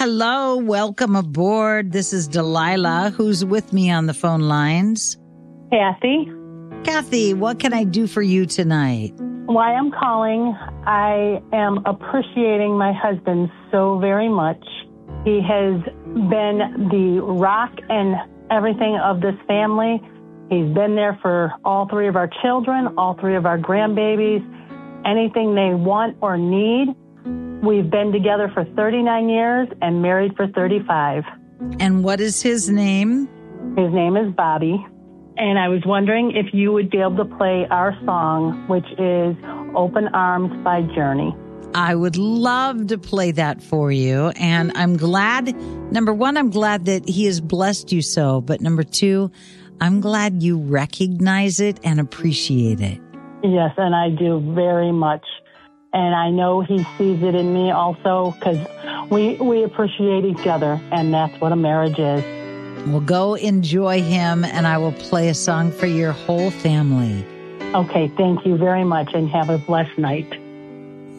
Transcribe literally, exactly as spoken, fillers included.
Hello, welcome aboard. This is Delilah, who's with me on the phone lines. Kathy. Kathy, what can I do for you tonight? Why I'm calling, I am appreciating my husband so very much. He has been the rock and everything of this family. He's been there for all three of our children, all three of our grandbabies, anything they want or need. We've been together for thirty-nine years and married for thirty-five. And what is his name? His name is Bobby. And I was wondering if you would be able to play our song, which is Open Arms by Journey. I would love to play that for you. And I'm glad, number one, I'm glad that he has blessed you so. But number two, I'm glad you recognize it and appreciate it. Yes, and I do very much. And I know he sees it in me also, because we, we appreciate each other, and that's what a marriage is. Well, go enjoy him, and I will play a song for your whole family. Okay, thank you very much, and have a blessed night.